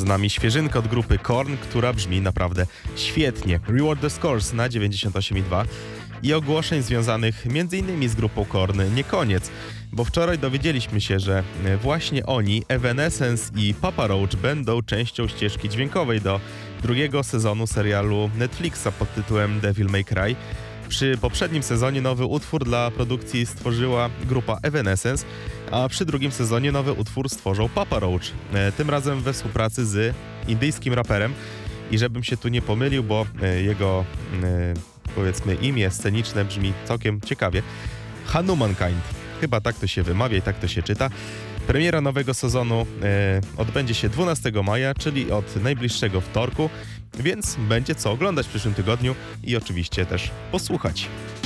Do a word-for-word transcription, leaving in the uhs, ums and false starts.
nami świeżynka od grupy Korn, która brzmi naprawdę świetnie. Reward the Scores na dziewięćdziesiąt osiem i dwa. I ogłoszeń związanych między innymi z grupą Korn nie koniec, bo wczoraj dowiedzieliśmy się, że właśnie oni, Evanescence i Papa Roach, będą częścią ścieżki dźwiękowej do drugiego sezonu serialu Netflixa pod tytułem Devil May Cry. Przy poprzednim sezonie nowy utwór dla produkcji stworzyła grupa Evanescence, a przy drugim sezonie nowy utwór stworzył Papa Roach, tym razem we współpracy z indyjskim raperem. I żebym się tu nie pomylił, bo jego powiedzmy imię sceniczne brzmi całkiem ciekawie, Hanumankind. Chyba tak to się wymawia i tak to się czyta. Premiera nowego sezonu e, odbędzie się dwunastego maja, czyli od najbliższego wtorku, więc będzie co oglądać w przyszłym tygodniu i oczywiście też posłuchać.